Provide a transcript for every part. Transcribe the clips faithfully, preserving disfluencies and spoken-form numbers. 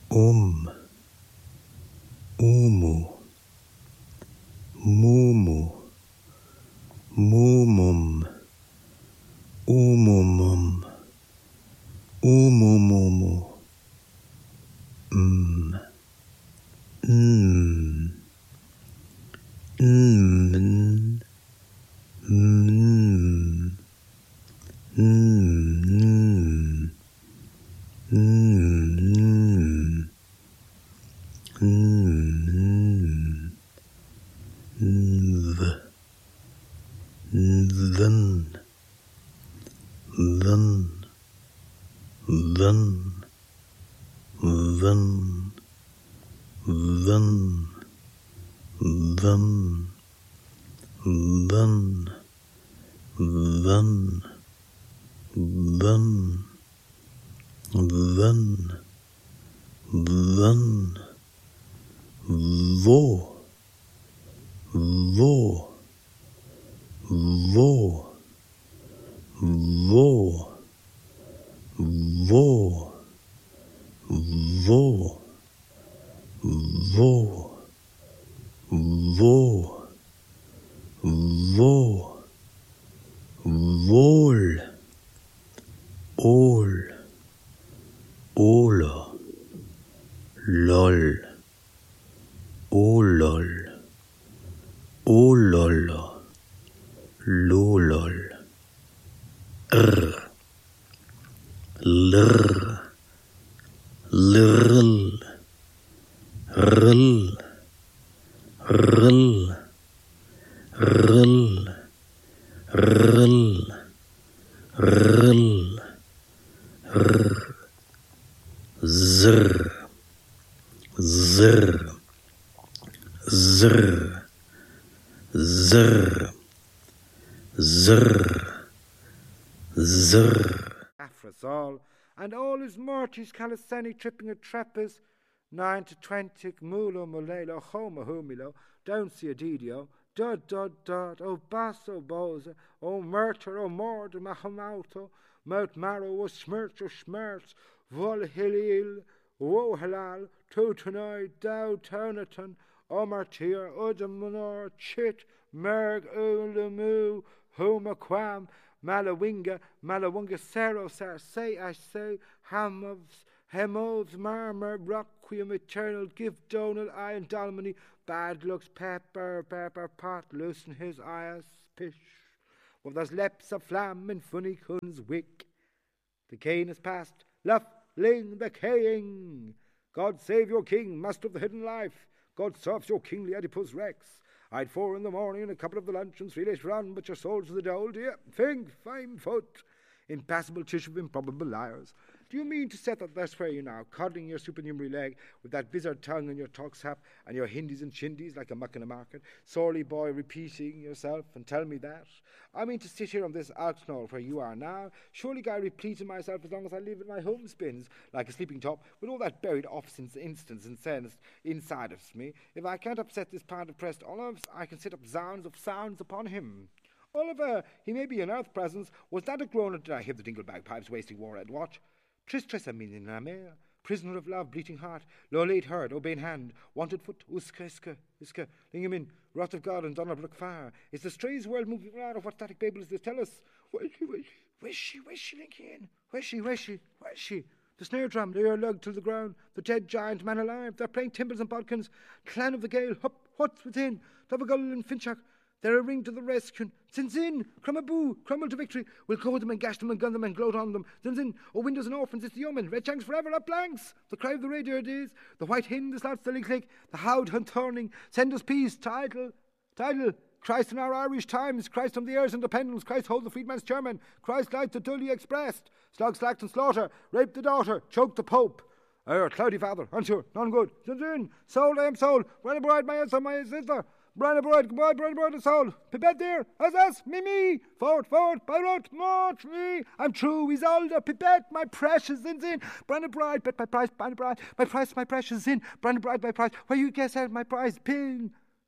Um, Umu, Mumu, Mumum, Umumum, Umumumu, Mm, Mm, Mm, Mm, Mm, Mm, Mm, Mm, Nv, Nvn, Vn, Vn, Vn, Vn, Vn, Vn, Vn, Vn, Vn, Vn, Vo, Vo, Vo, Vo, Vo, Vo, Vo, Vo, Vo, Vol, Ol, Ola, Lol, Olol, Olol, Lolol, R, Lr, Lrl, Rl, Rl, Rl, Rl, Rl, R, Zr, Zr, Zr, Zr, Zr, Zr. After us all, and all his mortis calisthenic tripping at treppers, nine to twenty, mulo mulela, homa humilo, down see a didio, dud dud dud, oh basso boza, oh murder, oh mord, mahamauto, mout marrow, oh smirch, oh schmerz, vol hilil, oh halal, two tonight, dow tonaton, oh martyr, udamunor, chit, merg, ulamu, homa quam, Malawinga, Malawunga, Sero, Sar, say, I say, Hamovs, Hemovs, Marmor, Requiem, Eternal, Give Donal, Iron Dalmany, Bad Looks, Pepper, Pepper, Pot, Loosen his eyes, Pish. Well, there's leps of flam and funny cuns wick. The cane is past, Luffling the Kaying. God save your king, master of the hidden life. God serves your kingly Oedipus Rex. I'd four in the morning and a couple of the lunch and three later on, but your soul's to the dole, dear. Think, fine foot. Impassable tissue of improbable liars. Do you mean to set that that's where you now, coddling your supernumerary leg with that vizard tongue and your talk sap and your hindies and shindies like a muck in a market, sorely boy repeating yourself and tell me that? I mean to sit here on this outknoll where you are now, surely I'll repeat to myself as long as I live in my home spins, like a sleeping top, with all that buried obstinance instance and sense inside of me. If I can't upset this pound of pressed olives, I can set up zounds of sounds upon him. Oliver, he may be an earth presence. Was that a groan, or did I hear the dingle bagpipes wasting war red watch? Tris tris a min la mer, prisoner of love, bleating heart, low late heard, obeying hand, wanted foot, uska iska, iska, lingamin, wrath of God and Donnerbrook fire. Is the strange world moving around, or what static babble is this? Tell us. Where's she, where's she, where's she, where's she, Lincoln? Where's she, where's she, where's she? The snare drum, they are lugged to the ground, the dead giant man alive, they're playing timbals and bodkins, clan of the gale, hup, what's within, Dovagull and Finchak, they're a ring to the rescue. Zinzin, Crumaboo, crumble to victory. We'll code them and gash them and gun them and gloat on them. Zinzin, oh windows and orphans, it's the yeomen. Red shanks forever, up blanks. The cry of the radio it is. The white hen, the slouts, the click. The howd hunt turning. Send us peace, title, title. Christ in our Irish times. Christ on the air's independence. Christ hold the freedman's chairman. Christ light the dully expressed. Slug, slacked and slaughter. Rape the daughter. Choke the pope. Our cloudy father. Unsure, none good. Zinzin, soul, I am soul. Brother bride, my answer, my sister. Brother bride, goodbye, brother bride, soul. Pipette dear, as us, Mimi. Forward, forward, pirate, march me. I'm true, Isolde, Pipette, my precious Zinzin. Brother bride, bet my price, brother bride, my price, my precious Zin. Brother bride, my price. Where you guess at my prize, pin.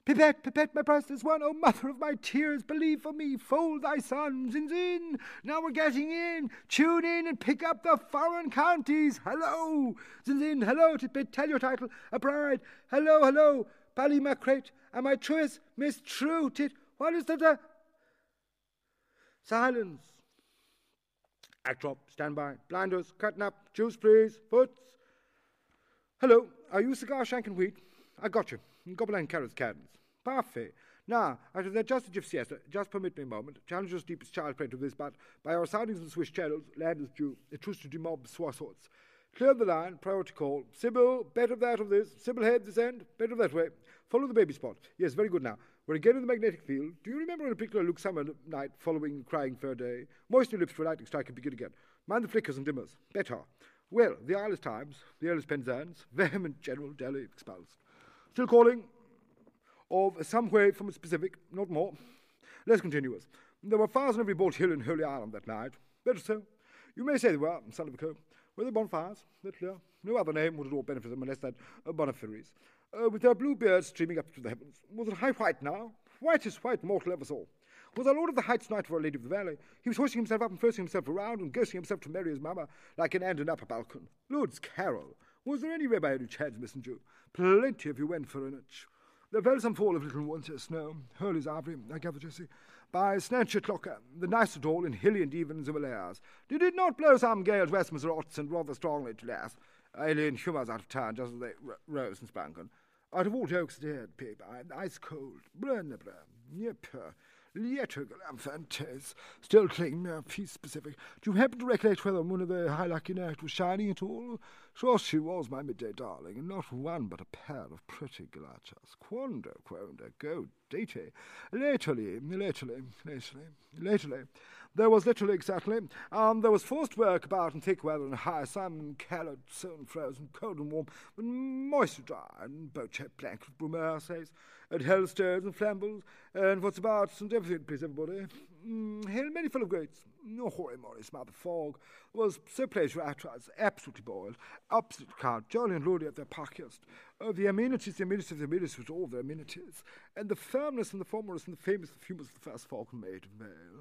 Pipette, Pipette, my priceless one, O mother of my tears, believe for me, fold thy son, Zin Zin. Now we're getting in. Tune in and pick up the foreign counties. Hello, Zin Zin, hello, Pipette, tell your title, a bride. Hello, hello, Ballymacrate, am I truest, Miss True, tit, what is that? Uh... Silence. Act drop, stand by, blinders, cutting up, juice please, foots. Hello, are you cigar shank and wheat? I got you. Gobelin carrots, cans. Parfait. Now, after the justice of siesta, just permit me a moment. Challenge us deepest child pray to this, but by our soundings in Swiss channels, land is due. A truce to demob swa sorts. Clear the line, priority call. Sybil, better that of this. Sybil head this end, better that way. Follow the baby spot. Yes, very good now. We're again in the magnetic field. Do you remember in a particular Luke summer night following crying fair day? Moisten your lips for a lightning strike and begin again. Mind the flickers and dimmers. Better. Well, the Isles Times, the Earl's Penzance, vehement General Delhi expulsed. Still calling of some way from a specific, not more. Less continuous. There were fires on every bolt hill in Holy Island that night. Better so. You may say they were, son of a co. Were they bonfires? That's clear. No other name would at all benefit them unless that uh, Bonifaries. Uh, with their blue beards streaming up to the heavens. Was it high white now? Whitest white mortal ever saw. Was our Lord of the Heights knight for Our Lady of the Valley? He was hoisting himself up and forcing himself around and ghosting himself to marry his mamma like an end and upper balcon. Lord's Carol. Was there anywhere by any chance, messenger? Plenty if you went for an inch. There fell some fall of little winter snow. Hurley's Ivory, I gather, Jessie. By Snatchet Locker, the nicest all in hilly and even Himalayas. Did it not blow some gales west Maserots and rather strongly to last? Alien humours out of town, just as they r- rose and spanken. Out of all jokes dead, paper, ice cold, brennabra, yep, Lietugal, fantastic. Still clinging, uh, piece specific. Do you happen to recollect whether one of the high lucky night was shining at all? Sure she was, my midday darling, and not one but a pair of pretty galachas. Quando, quando, go datey. Lately, lately, lately, lately. There was literally, exactly. Um, there was forced work about in thick weather and high sun, colored, sown, frozen, cold and warm, but moist and dry, and boat-shaped blanket with Brumaire says, and hellstones and flambles, and what's about, and everything, please, everybody. Mm, hail many full of greats. No hoary moly, smell the fog. Was so placed where I was absolutely boiled, absolute count, jolly and loady at their pockiest. Oh, the amenities, the amenities of the amenities with all their amenities, and the firmness and the formless and the famous, the famous of the first falcon maid of Vale.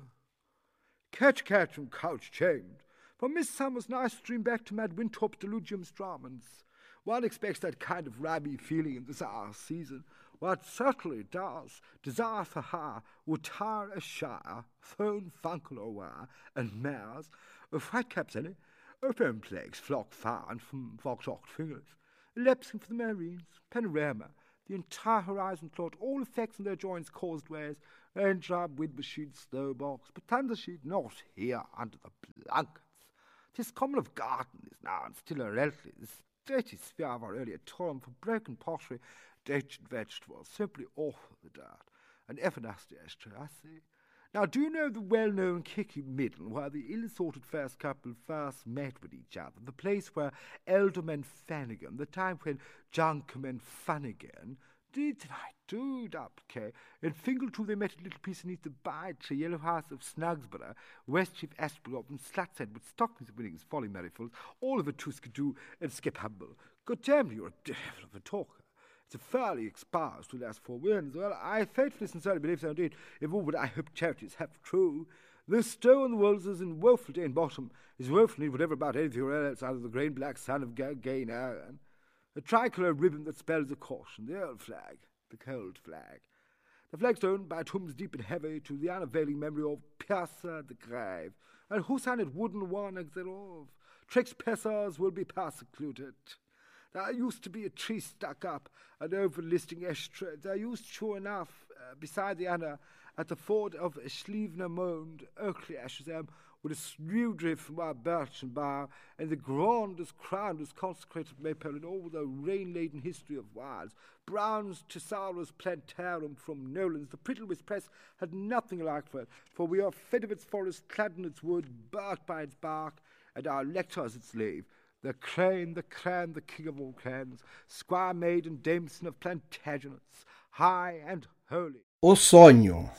Catch, catch, and couch chained. From Miss Summers' nice stream back to Mad Winthrop delugium stramens. One expects that kind of rabby feeling in this our season. What certainly does. Desire for her would tire a shire, phone funkle or wire, and mares, of whitecaps any, opium plagues flock found from fox-ocked fingers, lapsing for the marines, panorama, the entire horizon plot, all effects in their joints caused ways, raindrop, wind machine, snowbox, but thunder sheet not here under the blankets. Tis common of garden is now, and still a relatively dirty sphere of our earlier toil for broken pottery, ancient vegetables, simply awful the dirt, and ever nasty ashtray, I see. Now, do you know the well-known Kicky Middle, where the ill-assorted first couple first met with each other, the place where Elderman Fannigan, the time when Junkman Funnigan, did I do up, K, and Fingleton they met a little piece beneath the by-tree, yellow house of Snugsborough, Westcheap Aspergrove, and Slutshead with stockings winnings, folly merryfuls, all of a Tuskadoo and Skip Humble. God damn, you're a devil of a talker. It's a fairly exposed to last four winds. Well, I faithfully sincerely believe so indeed, if all but I hope charities have true. This stow on the walls is in woeful day in bottom, is woeful need whatever about anything else out of the grain black sun of ga- gain iron. A tricolour ribbon that spells a caution, the old flag, the cold flag. The flagstone by tombs deep and heavy to the unavailing memory of Piazza the Grave, and who signed it wooden warnings thereof. Tricks Pessars will be persecuted. There used to be a tree stuck up, an overlisting ashtray. There used, sure enough, uh, beside the Anna, at the ford of Schlievener Mond, Oakley ashes am, with a snowdrift from our birch and bar, and the grandest crown was consecrated maple in all the rain-laden history of wilds. Brown's Thesaurus Plantarum from Nolan's, the Prittlewist Press had nothing like for it, for we are fed of its forest, clad in its wood, barked by its bark, and our lectors its slave. The crane, the cran, the king of all clans, Squire Maid and Dameson of Plantagenets, high and holy. O sonho.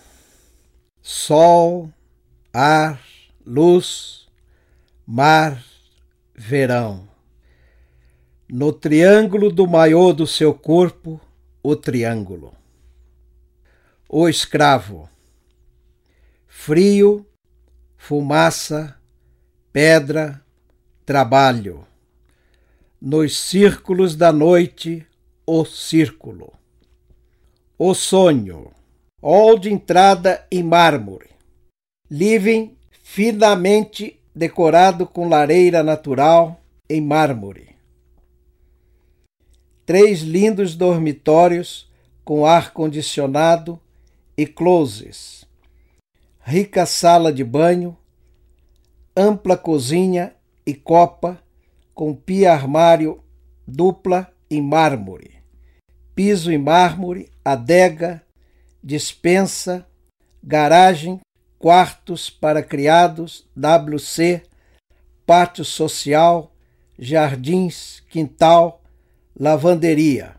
Sol, ar, luz, mar, verão. No triângulo do maiô do seu corpo, o triângulo. o escravo. Frio, fumaça, pedra, trabalho. Nos círculos da noite, o círculo. O sonho, hall de entrada em mármore. Living finamente decorado com lareira natural em mármore. Três lindos dormitórios com ar-condicionado e closes. Rica sala de banho, ampla cozinha e copa com pia-armário dupla em mármore. Piso em mármore, adega, despensa, garagem, quartos para criados, W C, pátio social, jardins, quintal, lavanderia.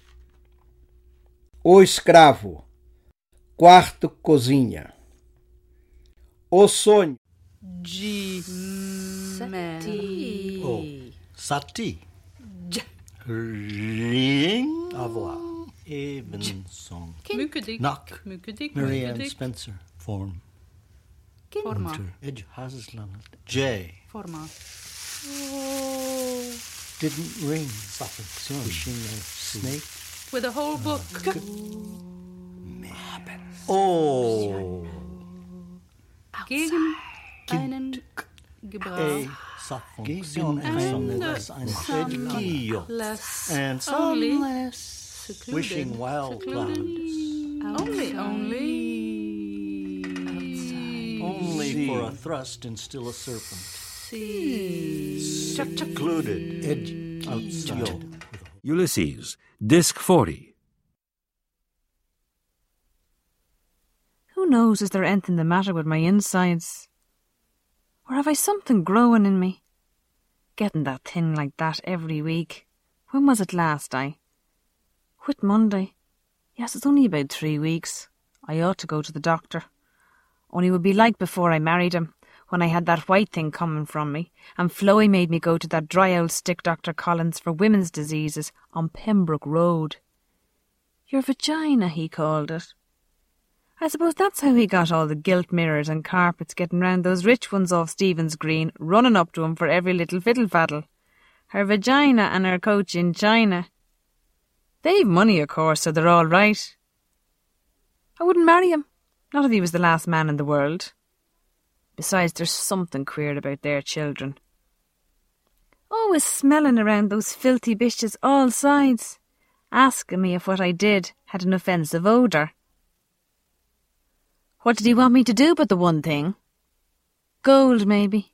O escravo, quarto, cozinha. O sonho. G. Sati. Oh, Sati. J. Ring. Avoir. Evensong. Mukedik. Knock. Mukedik. Marianne Spencer. Form. Forma. Edge Hasland. J. Forma. Didn't ring. Fishing a snake. With a whole book. Oh. Gegen einen Gebrauch. Gegen eines Edgio. Less. And Only. some less. Secluded. Wishing wild Secluded. clouds. Only. Only. Only for a thrust and still a serpent. See. Secluded. Edge outside. Ulysses, Disc forty. Who knows, is there anything the matter with my insides? Or have I something growing in me? Getting that thin like that every week. When was it last, I? Whit Monday? Yes, it's only about three weeks. I ought to go to the doctor. Only it would be like before I married him, when I had that white thing coming from me, and Floey made me go to that dry old stick Doctor Collins for women's diseases on Pembroke Road. Your vagina, he called it. I suppose that's how he got all the gilt mirrors and carpets getting round those rich ones off Stephen's Green, running up to him for every little fiddle-faddle. Her vagina and her coach in China. They've money, of course, so they're all right. I wouldn't marry him, not if he was the last man in the world. Besides, there's something queer about their children. Always smelling around those filthy bitches all sides, asking me if what I did had an offensive odour. What did he want me to do but the one thing? Gold, maybe.